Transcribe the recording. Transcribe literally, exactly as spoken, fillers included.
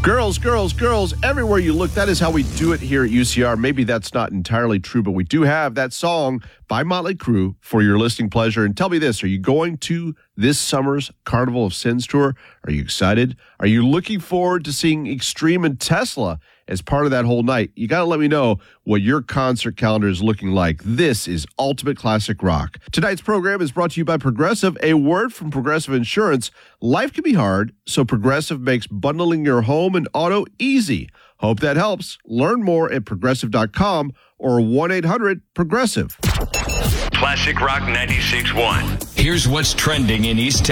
Girls, girls, girls, everywhere you look, that is how we do it here at U C R. Maybe that's not entirely true, but we do have that song by Motley Crue for your listening pleasure. And tell me this, are you going to this summer's Carnival of Sins tour? Are you excited? Are you looking forward to seeing Extreme and Tesla as part of that whole night? You got to let me know what your concert calendar is looking like. This is Ultimate Classic Rock. Tonight's program is brought to you by Progressive, a word from Progressive Insurance. Life can be hard, so Progressive makes bundling your home and auto easy. Hope that helps. Learn more at progressive dot com or one eight hundred progressive. Classic Rock ninety-six point one. Here's what's trending in East